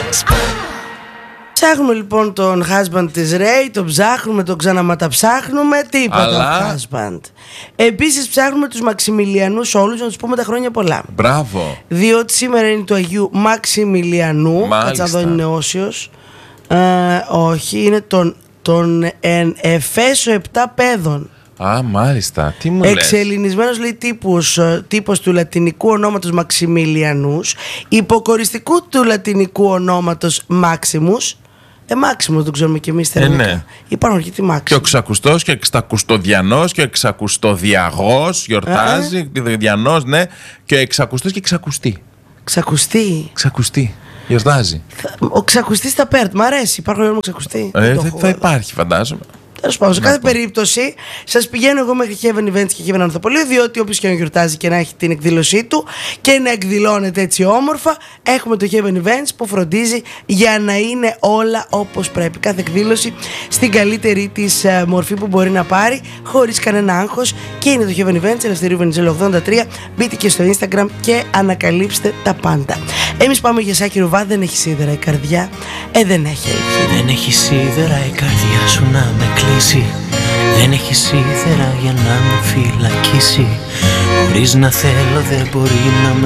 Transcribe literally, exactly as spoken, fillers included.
Ψάχνουμε λοιπόν τον husband της Ray, τον ψάχνουμε, τον ξαναματαψάχνουμε, τίποτα. Αλλά... husband. Επίσης ψάχνουμε τους Μαξιμιλιανούς όλους, να τους πούμε τα χρόνια πολλά. Μπράβο. Διότι σήμερα είναι του Αγίου Μαξιμιλιανού. Κάτσα εδώ είναι νεόσιος. ε, Όχι, είναι τον, τον εν Εφέσο επτά παιδών. Α, μάλιστα. Τι μου λες. Εξελληνισμένος λέει τύπος, τύπος του λατινικού ονόματος Μαξιμιλιανούς, υποκοριστικού του λατινικού ονόματος Μάξιμους. Ε, Μάξιμος το ξέρουμε και εμείς. Ε, ναι. Υπάρχουν αρκετοί Μάξιμους. Και ο Ξακουστός και ο Εξακουστοδιανός και ο Εξακουστοδιαγός γιορτάζει. Ε? Διανός, ναι. Και ο Εξακουστός και Εξακουστή. Ξακουστή. Ξακουστή. Γιορτάζει. Ο Ξακουστής στα Πέρτ. Μ' αρέσει. Υπάρχουν όλοι Ξακουστή. Ε, θα, θα υπάρχει, φαντάζομαι. Τέλος πάντων, σε κάθε περίπτωση, σας πηγαίνω εγώ μέχρι Heaven Events και Heaven Ανθοπολείο, διότι όποιος και να γιορτάζει και να έχει την εκδήλωσή του και να εκδηλώνεται έτσι όμορφα, έχουμε το Heaven Events που φροντίζει για να είναι όλα όπως πρέπει. Κάθε εκδήλωση στην καλύτερη της uh, μορφή που μπορεί να πάρει, χωρίς κανένα άγχος. Και είναι το Heaven Events, Ελευθερίου Βενιζέλου ογδόντα τρία. Μπείτε και στο Instagram και ανακαλύψτε τα πάντα. Εμείς πάμε για Σάκη Ρουβά. Δεν έχει σίδερα η καρδιά. Ε, δεν έχει. Δεν έχει σίδερα η καρδιά σου να με κλείσει. Δεν έχει σίδερα για να με φυλακίσει. Χωρίς να θέλω δεν μπορεί να με